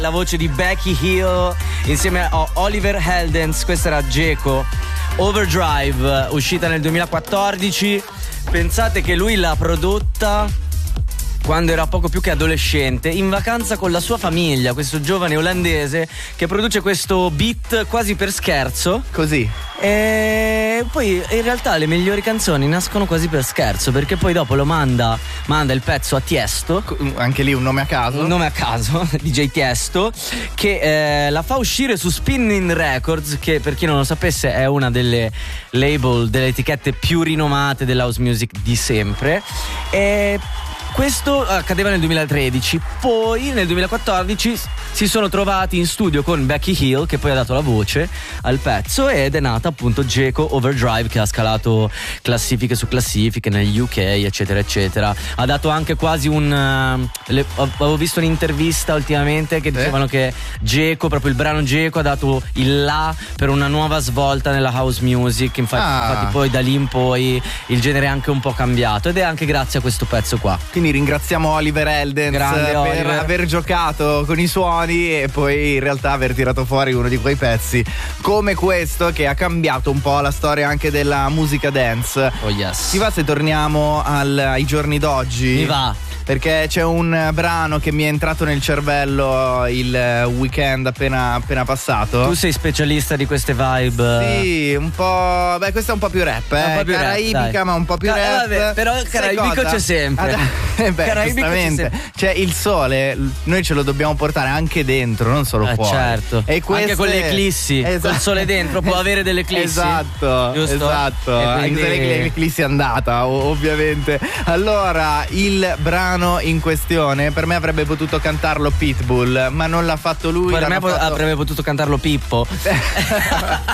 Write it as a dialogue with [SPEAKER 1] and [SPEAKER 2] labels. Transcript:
[SPEAKER 1] La voce di Becky Hill insieme a Oliver Heldens. Questa era Geco, Overdrive, uscita nel 2014. Pensate che lui l'ha prodotta quando era poco più che adolescente, in vacanza con la sua famiglia, questo giovane olandese che produce questo beat quasi per scherzo.
[SPEAKER 2] Così.
[SPEAKER 1] E poi in realtà le migliori canzoni nascono quasi per scherzo, perché poi dopo lo manda il pezzo a Tiesto.
[SPEAKER 2] Anche lì un nome a caso.
[SPEAKER 1] Un nome a caso, DJ Tiesto, che la fa uscire su Spinning Records, che per chi non lo sapesse è una delle label, delle etichette più rinomate dell'house music di sempre. E questo accadeva nel 2013. Poi nel 2014 si sono trovati in studio con Becky Hill, che poi ha dato la voce al pezzo, ed è nata appunto Geco Overdrive, che ha scalato classifiche su classifiche negli UK, eccetera eccetera. Ha dato anche quasi avevo visto un'intervista ultimamente che dicevano che Geco, proprio il brano Geco, ha dato il là per una nuova svolta nella house music. Infatti poi da lì in poi il genere è anche un po' cambiato, ed è anche grazie a questo pezzo qua.
[SPEAKER 2] Quindi ringraziamo Oliver Heldens per
[SPEAKER 1] Oliver.
[SPEAKER 2] aver giocato con i suoni e poi in realtà aver tirato fuori uno di quei pezzi come questo, che ha cambiato un po' la storia anche della musica dance.
[SPEAKER 1] Oh yes.
[SPEAKER 2] Ti va se torniamo ai giorni d'oggi?
[SPEAKER 1] Mi va.
[SPEAKER 2] Perché c'è un brano che mi è entrato nel cervello il weekend appena passato.
[SPEAKER 1] Tu sei specialista di queste vibe.
[SPEAKER 2] Sì, un po'. Beh, questa è un po' più rap,
[SPEAKER 1] un po' più
[SPEAKER 2] caraibica,
[SPEAKER 1] rap,
[SPEAKER 2] ma un po' più rap.
[SPEAKER 1] Vabbè, però il caraibico c'è sempre.
[SPEAKER 2] Caraibico c'è sempre. Cioè, il sole noi ce lo dobbiamo portare anche dentro, non solo fuori.
[SPEAKER 1] Certo.
[SPEAKER 2] E
[SPEAKER 1] anche con le eclissi. Col sole dentro può avere delle eclissi.
[SPEAKER 2] Esatto.
[SPEAKER 1] Giusto?
[SPEAKER 2] Esatto.
[SPEAKER 1] Quindi...
[SPEAKER 2] Anche se l'eclissi è andata, ovviamente. Allora, il brano in questione per me avrebbe potuto cantarlo Pitbull, ma non l'ha fatto lui.
[SPEAKER 1] Per me avrebbe potuto cantarlo Pippo.